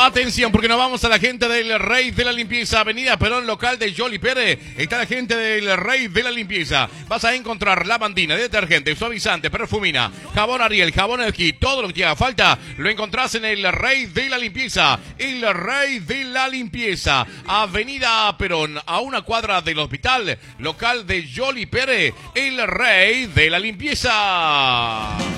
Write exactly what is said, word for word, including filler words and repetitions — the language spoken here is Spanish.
Atención, porque nos vamos a la gente del Rey de la Limpieza, Avenida Perón, local de Jolly Pérez. Está la gente del Rey de la Limpieza. Vas a encontrar lavandina, detergente, suavizante, perfumina, jabón Ariel, jabón Elqui, todo lo que te haga falta, lo encontrás en el Rey de la Limpieza. El Rey de la Limpieza, Avenida Perón, a una cuadra del hospital, local de Jolly Pérez. El Rey de la Limpieza.